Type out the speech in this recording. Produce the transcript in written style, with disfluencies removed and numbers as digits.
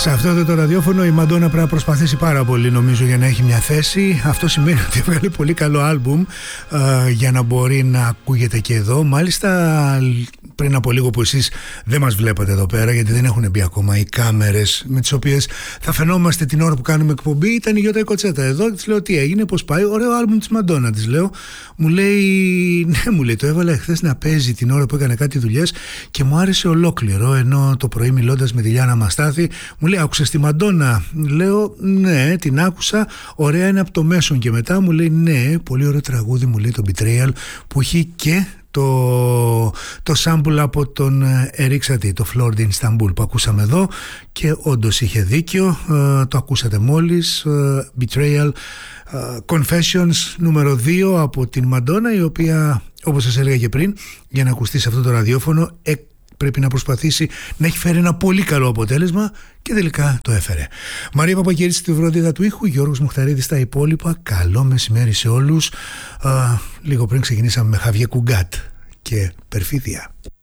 Σε αυτό το ραδιόφωνο η Μαντόνα πρέπει να προσπαθήσει πάρα πολύ, νομίζω, για να έχει μια θέση. Αυτό σημαίνει ότι έβγαλε πολύ καλό άλμπουμ για να μπορεί να ακούγεται και εδώ. Μάλιστα πριν από λίγο, που εσείς δεν μας βλέπατε εδώ πέρα, γιατί δεν έχουν μπει ακόμα οι κάμερες με τις οποίες θα φαινόμαστε την ώρα που κάνουμε εκπομπή, ήταν η Γιώτα Κοτσέτα εδώ. Της λέω τι έγινε, πώς πάει, ωραίο άλμπουμ της Μαντόνα, της λέω. Μου λέει, ναι, μου λέει, το έβαλα χθες να παίζει την ώρα που έκανε κάτι δουλειές και μου άρεσε ολόκληρο. Ενώ το πρωί, μιλώντας με τη Λιάννα Μαστάθη, μου λέει, άκουσες τη Μαντόνα? Λέω, ναι, την άκουσα, ωραία είναι από το μέσον. Και μετά μου λέει, ναι, πολύ ωραίο τραγούδι, μου λέει, το Betrayal, που έχει και το sample από τον Eric Satie, το Floored in Istanbul, που ακούσαμε εδώ, και όντως είχε δίκιο, το ακούσατε μόλις. Betrayal, Confessions νούμερο 2 από την Μαντόνα, η οποία, όπως σας έλεγα και πριν, για να ακουστεί σε αυτό το ραδιόφωνο πρέπει να προσπαθήσει να έχει φέρει ένα πολύ καλό αποτέλεσμα, και τελικά το έφερε. Μαρία Παπακερή στη φροντίδα του ήχου, Γιώργος Μουχταρίδης στα υπόλοιπα. Καλό μεσημέρι σε όλους. Λίγο πριν ξεκινήσαμε με Χαβιέ Κουγκάτ και Περφίδια.